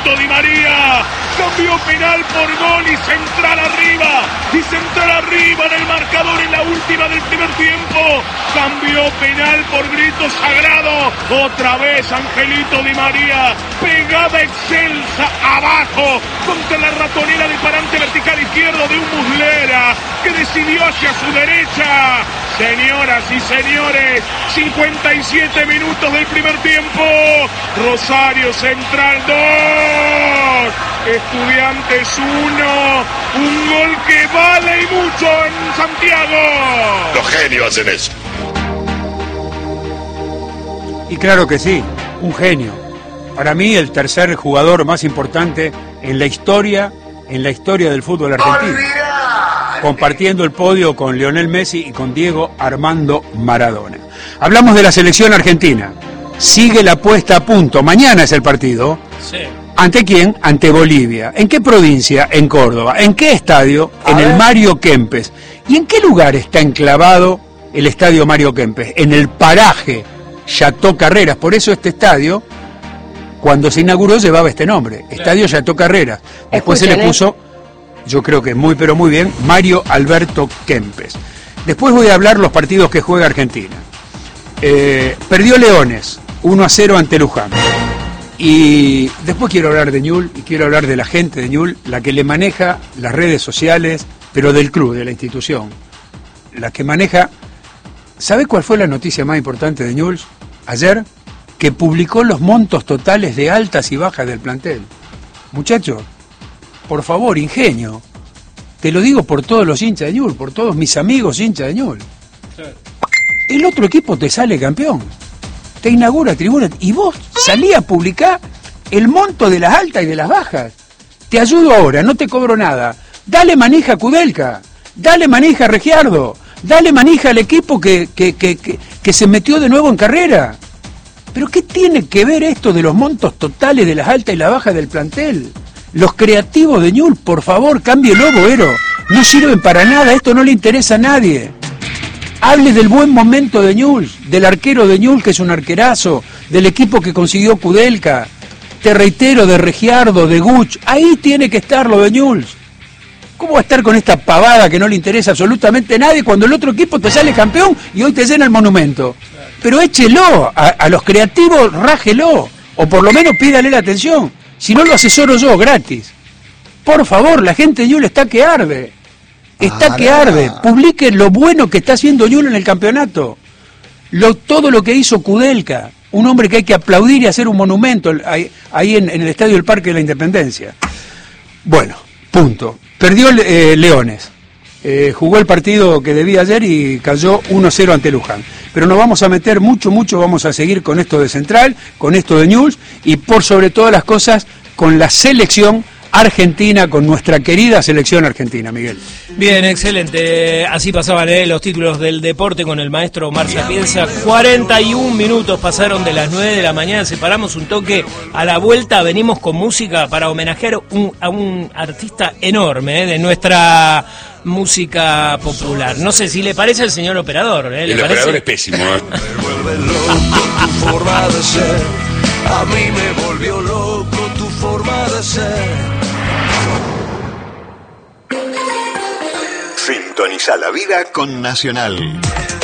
Angelito Di María. Cambió penal por gol y central arriba. Y central arriba en el marcador en la última del primer tiempo. Cambió penal por grito sagrado. Otra vez Angelito Di María. Pegada excelsa abajo contra la ratonera del parante vertical izquierdo de un Muslera que decidió hacia su derecha. Señoras y señores, 57 minutos del primer tiempo. Rosario Central 2, Estudiantes 1. Un gol que vale y mucho en Santiago. Los genios hacen eso. Y claro que sí, un genio. Para mí el tercer jugador más importante en la historia del fútbol argentino. Compartiendo el podio con Lionel Messi y con Diego Armando Maradona. Hablamos de la selección argentina. Sigue la puesta a punto. Mañana es el partido. Sí. ¿Ante quién? Ante Bolivia. ¿En qué provincia? En Córdoba. ¿En qué estadio? En el Mario Kempes. ¿Y en qué lugar está enclavado el estadio Mario Kempes? En el paraje Chateau Carreras. Por eso este estadio, cuando se inauguró, llevaba este nombre. Estadio Chateau Carreras. Después se le puso, yo creo que muy pero muy bien, Mario Alberto Kempes. Después voy a hablar los partidos que juega Argentina. Perdió Leones 1-0 ante Luján. Y después quiero hablar de Newell's y quiero hablar de la gente de Newell's, la que le maneja las redes sociales, pero del club, de la institución. La que maneja... ¿Sabe cuál fue la noticia más importante de Newell's ayer? Que publicó los montos totales de altas y bajas del plantel. Muchachos, por favor, ingenio. Te lo digo por todos los hinchas de Newell's, por todos mis amigos hinchas de Newell's. El otro equipo te sale campeón, te inaugura tribuna y vos salí a publicar el monto de las altas y de las bajas. Te ayudo ahora, no te cobro nada. Dale manija a Kudelka, dale manija a Regiardo, dale manija al equipo que se metió de nuevo en carrera. ¿Pero qué tiene que ver esto de los montos totales de las altas y las bajas del plantel? Los creativos de Newell's, por favor, cámbielo, Boero. No sirven para nada, esto no le interesa a nadie. Hable del buen momento de Newell's, del arquero de Newell's, que es un arquerazo, del equipo que consiguió Kudelka. Te reitero, de Regiardo, de Guch. Ahí tiene que estar lo de Newell's. ¿Cómo va a estar con esta pavada que no le interesa absolutamente a nadie cuando el otro equipo te sale campeón y hoy te llena el monumento? Pero échelo, a los creativos rájelo, o por lo menos pídale la atención. Si no, lo asesoro yo, gratis. Por favor, la gente de Newell's está que arde. Está que arde. Publiquen lo bueno que está haciendo Newell's en el campeonato. Todo lo que hizo Kudelka. Un hombre que hay que aplaudir y hacer un monumento ahí en el estadio del Parque de la Independencia. Bueno, punto. Perdió Leones. Jugó el partido que debía ayer y cayó 1-0 ante Luján. Pero nos vamos a meter mucho, vamos a seguir con esto de Central, con esto de Newell's y por sobre todas las cosas con la selección argentina, con nuestra querida selección argentina, Miguel. Bien, excelente. Así pasaban los títulos del deporte con el maestro Omar Sapienza. 41 minutos pasaron de las 9 de la mañana. Separamos un toque. A la vuelta venimos con música para homenajear a un artista enorme de nuestra música popular. No sé si le parece al señor operador. ¿Le el parece? operador es pésimo. Me vuelve loco tu forma de ser. A mí me volvió loco tu forma de ser. Sintoniza la vida con Nacional.